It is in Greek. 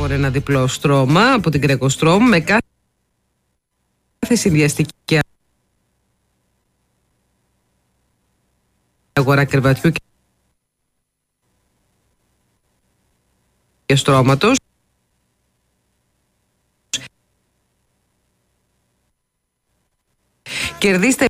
λοιπόν ένα διπλό στρώμα από την Greco-Strom με κάθε συνδυαστική αγορά κρεβατιού και στρώματος. Κερδίστε